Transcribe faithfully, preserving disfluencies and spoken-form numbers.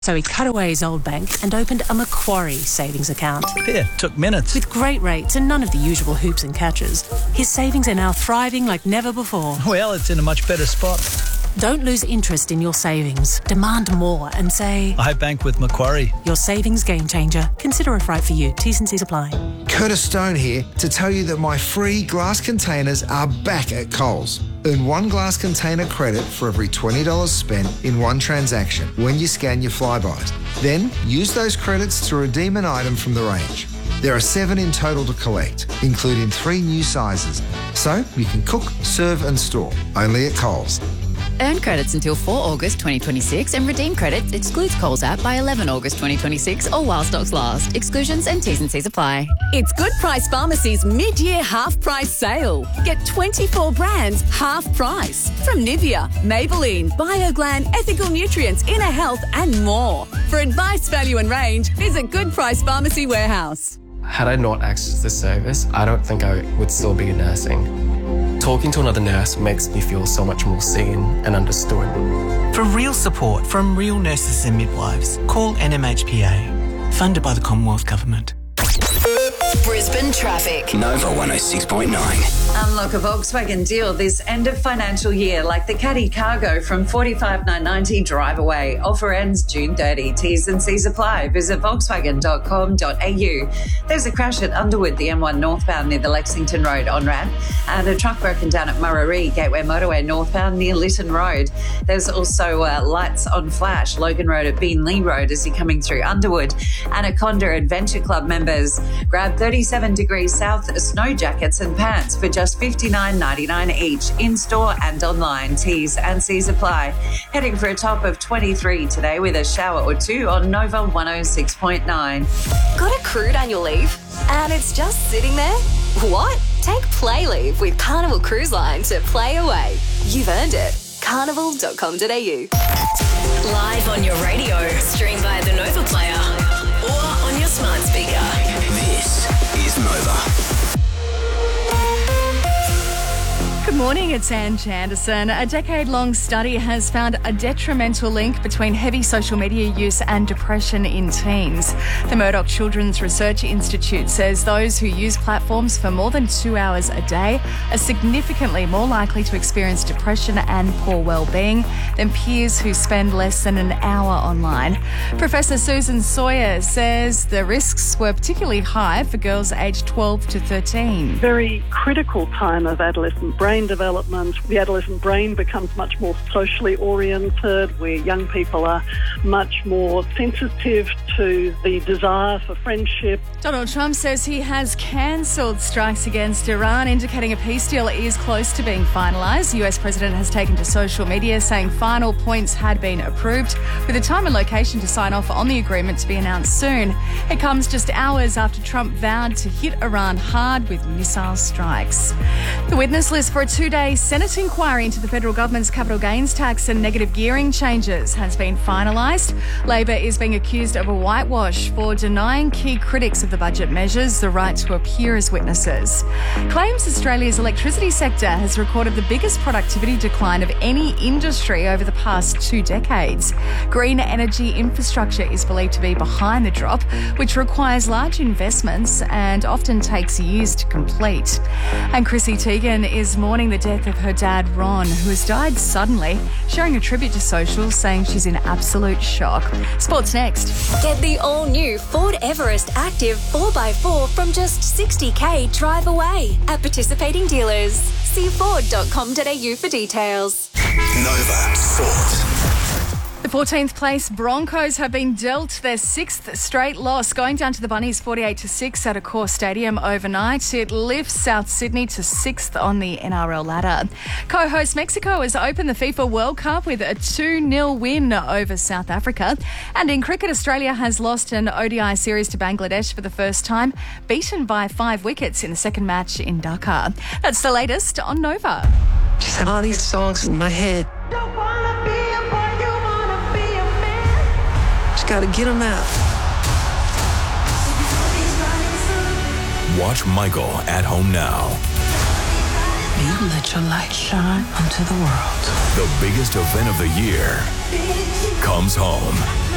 So he cut away his old bank and opened a Macquarie savings account. Yeah, took minutes. With great rates and none of the usual hoops and catches, his savings are now thriving like never before. Well, it's in a much better spot. Don't lose interest in your savings. Demand more and say, I bank with Macquarie. Your savings game changer. Consider if right for you. T's and C's apply. Curtis Stone here to tell you that my free glass containers are back at Coles. Earn one glass container credit for every twenty dollars spent in one transaction when you scan your Flybys. Then use those credits to redeem an item from the range. There are seven in total to collect, including three new sizes. So you can cook, serve and store, only at Coles. Earn credits until the fourth of August twenty twenty-six and redeem credits excludes Coles app by the eleventh of August twenty twenty-six or while stocks last. Exclusions and T's and C's apply. It's Good Price Pharmacy's mid-year half-price sale. Get twenty-four brands half price from Nivea, Maybelline, BioGlan, Ethical Nutrients, Inner Health and more. For advice, value and range, visit Good Price Pharmacy Warehouse. Had I not accessed this service, I don't think I would still be nursing. Talking to another nurse makes me feel so much more seen and understood. For real support from real nurses and midwives, call N M H P A, funded by the Commonwealth Government. Brisbane traffic. Nova one oh six point nine. Unlock a Volkswagen deal this end of financial year, like the Caddy Cargo from forty-five thousand nine hundred ninety drive away. Offer ends June thirtieth. T's and C's apply. Visit volkswagen dot com dot a u. There's a crash at Underwood, the M one northbound near the Lexington Road on ramp, and a truck broken down at Murarrie, Gateway Motorway northbound near Lytton Road. There's also uh, lights on flash, Logan Road at Beanley Road as you're coming through Underwood. Anaconda Adventure Club members grab thirty-seven degrees south snow jackets and pants for just fifty-nine ninety-nine each, in-store and online. T's and C's apply. Heading for a top of twenty-three today with a shower or two on Nova one oh six point nine. Got a crude annual leave and it's just sitting there? What? Take Play Leave with Carnival Cruise Line to play away. You've earned it. carnival dot com dot a u. Live on your radio, stream via the Nova Player or on your smart speaker. This is Nova. Good morning, it's Ange Anderson. A decade-long study has found a detrimental link between heavy social media use and depression in teens. The Murdoch Children's Research Institute says those who use platforms for more than two hours a day are significantly more likely to experience depression and poor well-being than peers who spend less than an hour online. Professor Susan Sawyer says the risks were particularly high for girls aged twelve to thirteen. Very critical time of adolescent brain development. The adolescent brain becomes much more socially oriented, where young people are much more sensitive to the desire for friendship. Donald Trump says he has cancelled strikes against Iran, indicating a peace deal is close to being finalised. The U S president has taken to social media saying final points had been approved, with a time and location to sign off on the agreement to be announced soon. It comes just hours after Trump vowed to hit Iran hard with missile strikes. The witness list for a two-day Senate inquiry into the federal government's capital gains tax and negative gearing changes has been finalised. Labor is being accused of a whitewash for denying key critics of the budget measures the right to appear as witnesses. Claims Australia's electricity sector has recorded the biggest productivity decline of any industry over the past two decades. Green energy infrastructure is believed to be behind the drop, which requires large investments and often takes years to complete. And Chrissy Teigen is mourning the death of her dad, Ron, who has died suddenly, sharing a tribute to socials, saying she's in absolute shock. Sports next. Get the all-new Ford Everest Active four by four from just sixty k drive away at participating dealers. See ford dot com dot a u for details. Nova Sport. The fourteenth place Broncos have been dealt their sixth straight loss, going down to the Bunnies forty-eight to six at Accor Stadium overnight. It lifts South Sydney to sixth on the N R L ladder. Co-host Mexico has opened the FIFA World Cup with a two nil win over South Africa. And in cricket, Australia has lost an O D I series to Bangladesh for the first time, beaten by five wickets in the second match in Dhaka. That's the latest on Nova. Just have all these songs in my head. Don't wanna be a boy, you wanna be a man. Just gotta get them out. Watch Michael at home now. You let your light shine onto the world. The biggest event of the year comes home.